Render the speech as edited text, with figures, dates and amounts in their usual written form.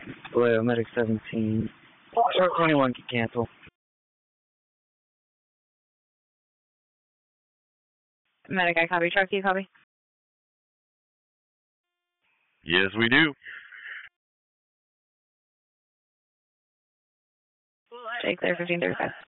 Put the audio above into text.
Vallejo, medic 17. Short 21 can cancel. Medic, I copy. Truck, you copy? Yes, we do. Jake there, 1535.